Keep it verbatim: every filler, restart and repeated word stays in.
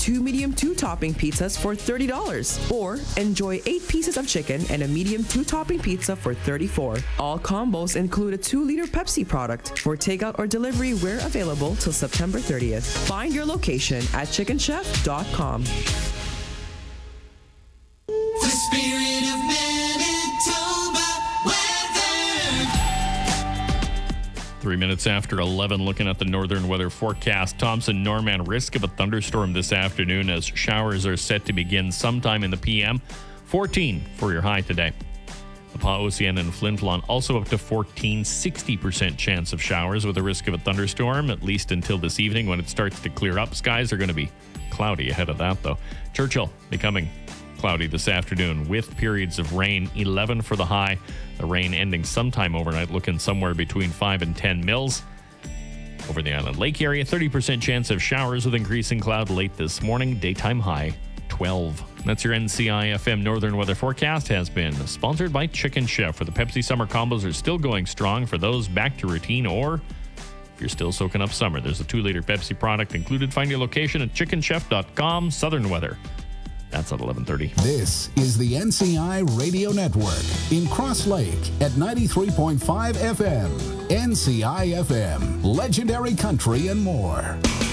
two medium two-topping pizzas for thirty dollars. Or enjoy eight pieces of chicken and a medium two-topping pizza for thirty-four dollars. All combos include a two-liter Pepsi product for takeout or delivery where available till September thirtieth. Find your location at chicken chef dot com. The spirit of Manitoba weather. Three minutes after eleven, looking at the northern weather forecast. Thompson Norman, risk of a thunderstorm this afternoon as showers are set to begin sometime in the P M. fourteen for your high today. The Oceana and Flin Flon also up to fourteen, sixty percent chance of showers with a risk of a thunderstorm, at least until this evening when it starts to clear up. Skies are going to be cloudy ahead of that, though. Churchill becoming cloudy this afternoon with periods of rain, eleven for the high. The rain ending sometime overnight, looking somewhere between five and ten mils. Over the Island Lake area, thirty percent chance of showers with increasing cloud late this morning. Daytime high, twelve. That's your N C I F M Northern Weather Forecast. Has been sponsored by Chicken Chef, where the Pepsi Summer combos are still going strong for those back to routine, or if you're still soaking up summer, there's a two-liter Pepsi product included. Find your location at chicken chef dot com. Southern Weather. That's at eleven thirty. This is the N C I Radio Network in Cross Lake at ninety-three point five F M. N C I F M, legendary country and more.